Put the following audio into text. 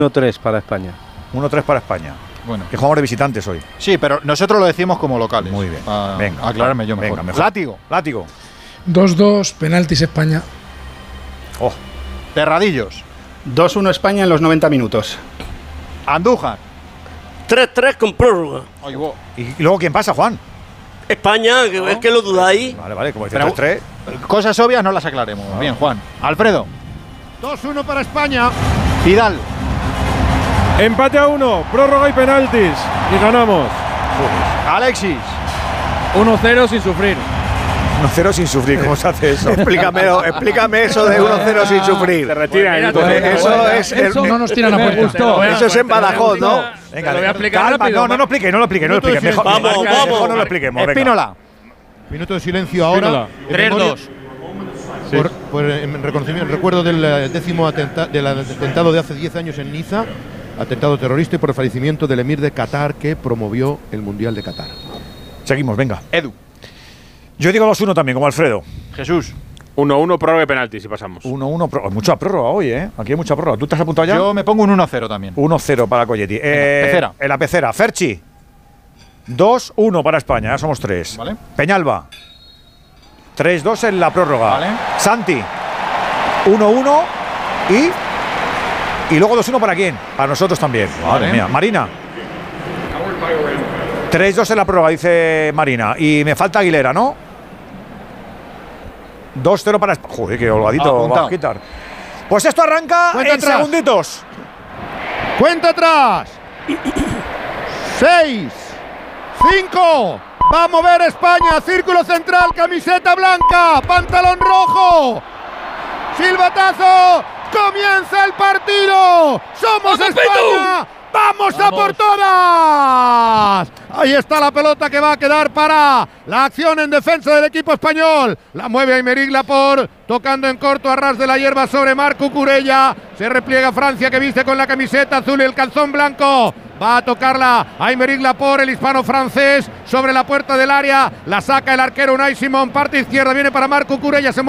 1-3 para España. 1-3 para España. Bueno. Que jugamos de visitantes hoy. Sí, pero nosotros lo decimos como locales. Muy bien. Venga, aclararme yo mejor. Venga, mejor. Látigo. 2-2, penaltis España. Oh. Terradillos. 2-1 España en los 90 minutos. Andújar. 3-3 con prórroga. ¿Y luego quién pasa, Juan? España, es que lo dudáis. Vale, como dice Pero 3-3. Cosas obvias no las aclaremos. Bien, Juan. Alfredo. 2-1 para España. Vidal. Empate a 1, prórroga y penaltis. Y ganamos. Alexis. 1-0 sin sufrir. 1-0 sin sufrir, ¿cómo se hace eso? Explícame eso de 1-0 sin sufrir. Se retira. Eso no nos tiran a puerta. Eso es en Badajoz, ¿no? Venga, Te lo voy a explicar calma, rápido. no lo explique. Mejor, Vamos. mejor no lo expliquemos. venga. Espínola. Minuto de silencio ahora. 3-2. En recuerdo del décimo atentado de hace 10 años en Niza, atentado terrorista, y por el fallecimiento del emir de Qatar que promovió el Mundial de Qatar. Seguimos, venga. Edu. Yo digo 2-1 también, como Alfredo. Jesús. 1-1, prórroga y penaltis y pasamos. 1-1, mucha prórroga hoy, ¿eh? Aquí hay mucha prórroga. ¿Tú te has apuntado ya? Yo me pongo un 1-0 también. 1-0 para Colletti. Pecera. En la pecera. Ferchi. 2-1 para España, ya somos 3. Vale. Peñalba. 3-2 en la prórroga. Vale. Santi. 1-1 y luego 2-1 para quién? Para nosotros también. Vale. Madre mía. Marina. 3-2 en la prórroga, dice Marina. Y me falta Aguilera, ¿no? 2-0 para España. Joder, qué holgadito va a quitar. Pues esto arranca Cuenta en atrás. segunditos. ¡Cuenta atrás! 6, 5. Va a mover España. Círculo central, camiseta blanca, pantalón rojo. Silbatazo. Comienza el partido. Somos España. ¡Vamos a por todas! Ahí está la pelota que va a quedar para la acción en defensa del equipo español. La mueve Aymeric Laporte, tocando en corto a ras de la hierba sobre Marc Cucurella. Se repliega Francia, que viste con la camiseta azul y el calzón blanco. Va a tocarla Aymeric Laporte, el hispano-francés, sobre la puerta del área. La saca el arquero Unai Simón, parte izquierda, viene para Marc Cucurella.